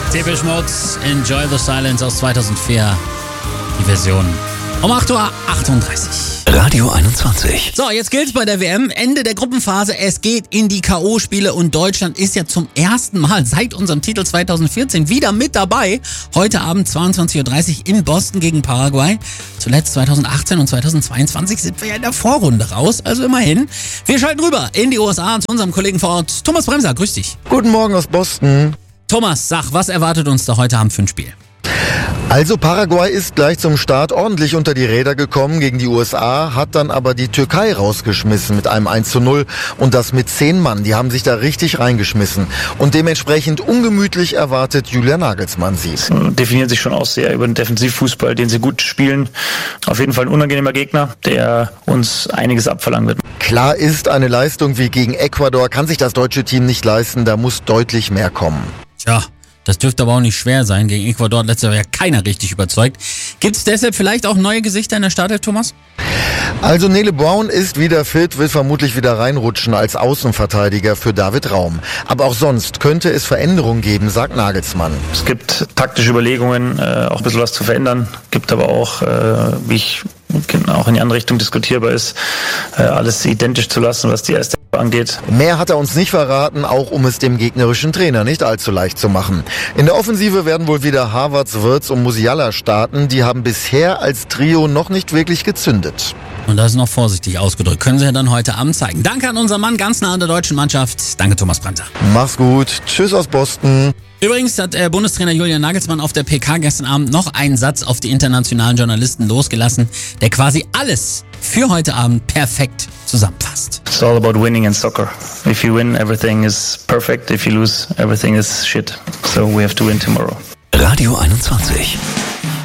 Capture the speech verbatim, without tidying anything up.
Depeche Mode, Enjoy the Silence aus zweitausendvier. Die Version um acht Uhr achtunddreißig. Radio einundzwanzig. So, jetzt gilt's bei der W M. Ende der Gruppenphase. Es geht in die K O-Spiele und Deutschland ist ja zum ersten Mal seit unserem Titel zweitausendvierzehn wieder mit dabei. Heute Abend zweiundzwanzig Uhr dreißig in Boston gegen Paraguay. Zuletzt zweitausendachtzehn und zweitausendzweiundzwanzig sind wir ja in der Vorrunde raus. Also immerhin. Wir schalten rüber in die U S A zu unserem Kollegen vor Ort, Thomas Bremser. Grüß dich. Guten Morgen aus Boston. Thomas, sag, was erwartet uns da heute Abend für ein Spiel? Also Paraguay ist gleich zum Start ordentlich unter die Räder gekommen gegen die U S A, hat dann aber die Türkei rausgeschmissen mit einem eins zu null und das mit zehn Mann. Die haben sich da richtig reingeschmissen und dementsprechend ungemütlich erwartet Julian Nagelsmann sie. Definieren sich schon auch sehr über den Defensivfußball, den sie gut spielen. Auf jeden Fall ein unangenehmer Gegner, der uns einiges abverlangen wird. Klar ist, eine Leistung wie gegen Ecuador kann sich das deutsche Team nicht leisten, da muss deutlich mehr kommen. Tja. Das dürfte aber auch nicht schwer sein. Gegen Ecuador hat letztes Jahr keiner richtig überzeugt. Gibt es deshalb vielleicht auch neue Gesichter in der Startelf, Thomas? Also Nele Brown ist wieder fit, will vermutlich wieder reinrutschen als Außenverteidiger für David Raum. Aber auch sonst könnte es Veränderungen geben, sagt Nagelsmann. Es gibt taktische Überlegungen, äh, auch ein bisschen was zu verändern. Gibt aber auch, äh, wie ich auch in die andere Richtung diskutierbar ist, äh, alles identisch zu lassen, was die erste angeht. Mehr hat er uns nicht verraten, auch um es dem gegnerischen Trainer nicht allzu leicht zu machen. In der Offensive werden wohl wieder Havertz, Wirtz und Musiala starten. Die haben bisher als Trio noch nicht wirklich gezündet. Und das ist noch vorsichtig ausgedrückt. Können Sie ja dann heute Abend zeigen. Danke an unseren Mann, ganz nah an der deutschen Mannschaft. Danke, Thomas Bremser. Mach's gut. Tschüss aus Boston. Übrigens hat äh, Bundestrainer Julian Nagelsmann auf der P K gestern Abend noch einen Satz auf die internationalen Journalisten losgelassen, der quasi alles für heute Abend perfekt zusammenfasst. It's all about winning in soccer. If you win, everything is perfect. If you lose, everything is shit. So we have to win tomorrow. Radio einundzwanzig.